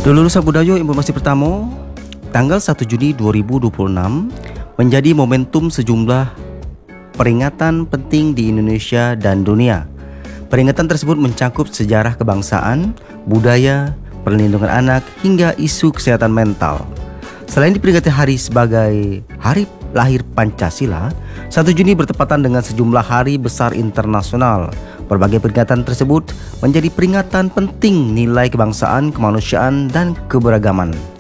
Dulur Sabudayo, informasi pertama, tanggal 1 Juni 2026 menjadi momentum sejumlah peringatan penting di Indonesia dan dunia. Peringatan tersebut mencakup sejarah kebangsaan, budaya, perlindungan anak, hingga isu kesehatan mental. Selain diperingati hari sebagai Hari Lahir Pancasila, 1 Juni bertepatan dengan sejumlah hari besar internasional. Berbagai peringatan tersebut menjadi peringatan penting nilai kebangsaan, kemanusiaan, dan keberagaman.